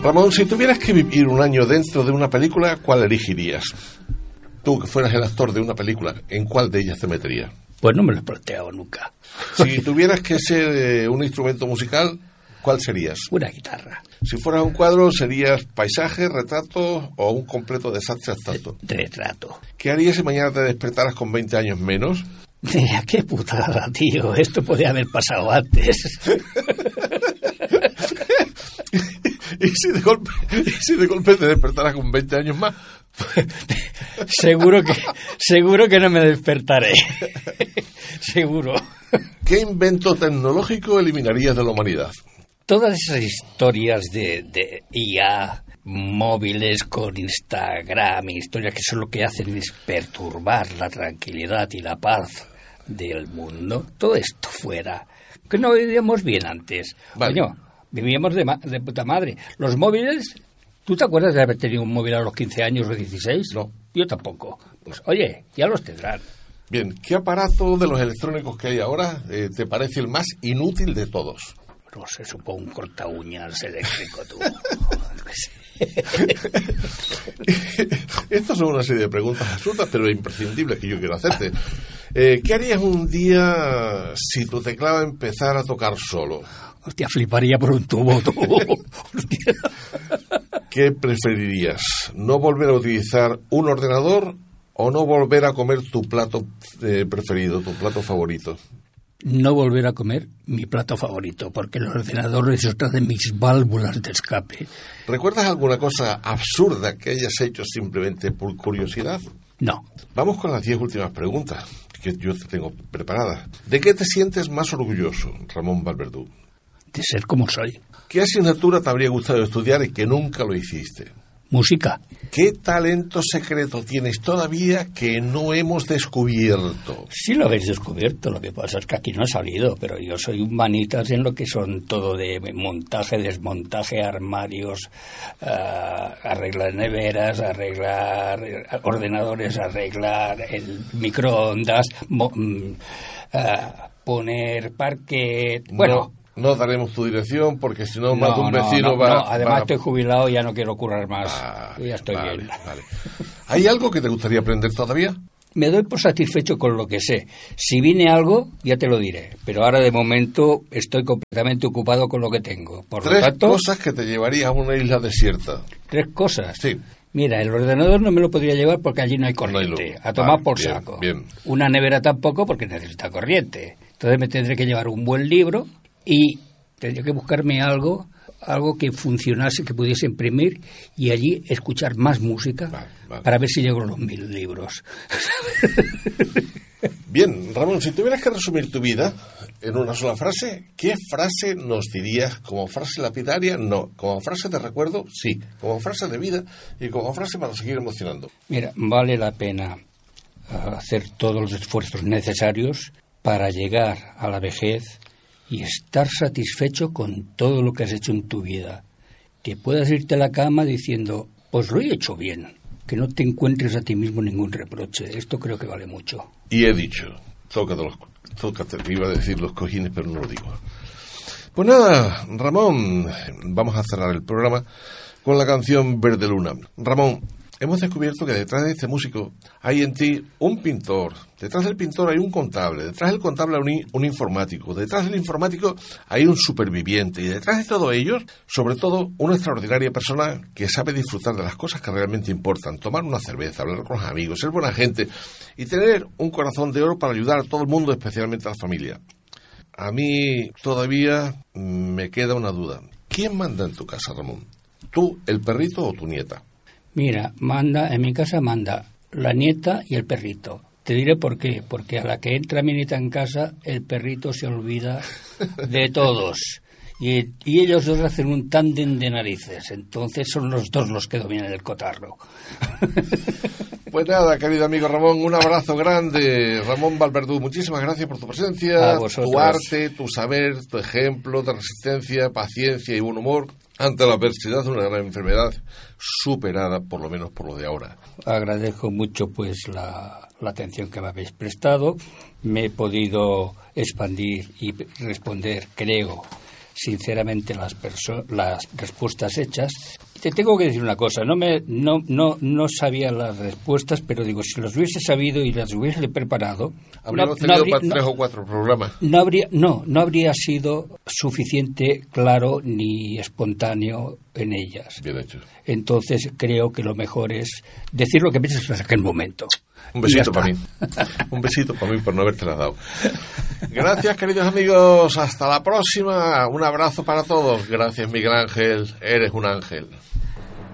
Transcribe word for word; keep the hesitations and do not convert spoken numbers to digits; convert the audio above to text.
Ramón, si tuvieras que vivir un año dentro de una película, ¿cuál elegirías? Tú, que fueras el actor de una película, ¿en cuál de ellas te meterías? Pues no me lo he planteado nunca. Si tuvieras que ser eh, un instrumento musical, ¿cuál serías? Una guitarra. Si fueras un cuadro, ¿serías paisaje, retrato o un completo desastre abstracto? Retrato. ¿Qué harías si mañana te despertaras con veinte años menos? Mira, qué putada, tío. Esto podía haber pasado antes. ¿Y si de golpe, y si de golpe te despertaras con veinte años más? seguro que seguro que no me despertaré. Seguro. ¿Qué invento tecnológico eliminarías de la humanidad? Todas esas historias de, de I A, móviles con Instagram, historias que son lo que hacen es perturbar la tranquilidad y la paz del mundo. Todo esto fuera. Que no vivíamos bien antes. Vale. Coño, vivíamos de, ma- de puta madre. Los móviles, ¿tú te acuerdas de haber tenido un móvil a los quince años o dieciséis? No. Yo tampoco. Pues oye, ya los tendrán. Bien, ¿qué aparato de los electrónicos que hay ahora eh, te parece el más inútil de todos? No sé, supongo un corta uñas eléctrico, tú. Estas son una serie de preguntas absurdas, pero imprescindibles que yo quiero hacerte. Eh, ¿Qué harías un día si tu teclado empezara a tocar solo? Hostia, fliparía por un tubo, tú. Hostia. ¿Qué preferirías? ¿No volver a utilizar un ordenador o no volver a comer tu plato eh, preferido, tu plato favorito? No volver a comer mi plato favorito, porque el ordenador es otra de mis válvulas de escape. ¿Recuerdas alguna cosa absurda que hayas hecho simplemente por curiosidad? No. Vamos con las diez últimas preguntas que yo te tengo preparadas. ¿De qué te sientes más orgulloso, Ramón Valverdú? De ser como soy. ¿Qué asignatura te habría gustado estudiar y que nunca lo hiciste? Música. ¿Qué talento secreto tienes todavía que no hemos descubierto? Sí lo habéis descubierto, lo que pasa es que aquí no ha salido, pero yo soy un manitas en lo que son todo de montaje, desmontaje, armarios, uh, arreglar neveras, arreglar ordenadores, arreglar el microondas, mo- uh, poner parquet, bueno... No. No daremos tu dirección porque si no, No, más de un no, vecino no, va... no, además va... estoy jubilado y ya no quiero currar más. Ah, Yo ya estoy vale, bien. Vale. ¿Hay algo que te gustaría aprender todavía? Me doy por satisfecho con lo que sé. Si viene algo, ya te lo diré. Pero ahora, de momento, estoy completamente ocupado con lo que tengo. Por Tres lo tanto, cosas que te llevarías a una isla desierta. tres cosas. Sí. Mira, el ordenador no me lo podría llevar porque allí no hay No hay corriente. luz. A tomar Vale, por bien, saco. bien. Una nevera tampoco porque necesita corriente. Entonces me tendré que llevar un buen libro y tendría que buscarme algo, algo que funcionase, que pudiese imprimir y allí escuchar más música Vale, vale. para ver si llego a los mil libros. Bien, Ramón, si tuvieras que resumir tu vida en una sola frase, ¿qué frase nos dirías como frase lapidaria? No. Como frase de recuerdo, sí. Como frase de vida y como frase para seguir emocionando. Mira, vale la pena uh, hacer todos los esfuerzos necesarios para llegar a la vejez y estar satisfecho con todo lo que has hecho en tu vida. Que puedas irte a la cama diciendo, pues lo he hecho bien. Que no te encuentres a ti mismo ningún reproche. Esto creo que vale mucho. Y he dicho, tócate los, tócate, iba a decir los cojines, pero no lo digo. Pues nada, Ramón, vamos a cerrar el programa con la canción Verde Luna. Ramón, hemos descubierto que detrás de este músico hay en ti un pintor, detrás del pintor hay un contable, detrás del contable hay un, un informático, detrás del informático hay un superviviente y detrás de todos ellos, sobre todo, una extraordinaria persona que sabe disfrutar de las cosas que realmente importan, tomar una cerveza, hablar con los amigos, ser buena gente y tener un corazón de oro para ayudar a todo el mundo, especialmente a la familia. A mí todavía me queda una duda. ¿Quién manda en tu casa, Ramón? ¿Tú, el perrito o tu nieta? Mira, manda, en mi casa manda la nieta y el perrito. Te diré por qué. Porque a la que entra mi nieta en casa, el perrito se olvida de todos. Y, y ellos dos hacen un tándem de narices. Entonces son los dos los que dominan el cotarro. Pues nada, querido amigo Ramón, un abrazo grande. Ramón Valverdú, muchísimas gracias por tu presencia, tu arte, tu saber, tu ejemplo de resistencia, paciencia y buen humor ante la adversidad de una gran enfermedad superada, por lo menos por lo de ahora. Agradezco mucho pues la, la atención que me habéis prestado. Me he podido expandir y responder, creo, sinceramente las perso- las respuestas hechas. Te tengo que decir una cosa, no me no no no sabía las respuestas, pero digo, si los hubiese sabido y las hubiese preparado, habríamos no, tenido no habría, para tres no, o cuatro programas. No habría no no habría sido suficiente claro ni espontáneo en ellas. Bien hecho. Entonces creo que lo mejor es decir lo que piensas en aquel momento. Un besito para mí. Un besito para mí por no haberte dado. Gracias, queridos amigos. Hasta la próxima. Un abrazo para todos. Gracias, Miguel Ángel. Eres un ángel.